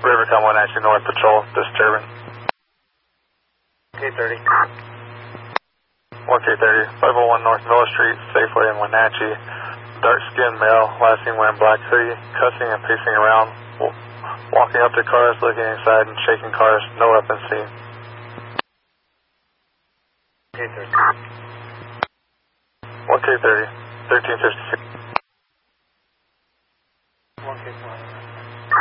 Rivercom 1 actually north patrol, disturbing. K30. 1K30, 501 North Miller Street, Safeway in Wenatchee. Dark-skinned male, last seen wearing black hoodie, cussing and pacing around, walking up to cars, looking inside and shaking cars, no weapons seen. K30. 1K30, 1356. 1K20.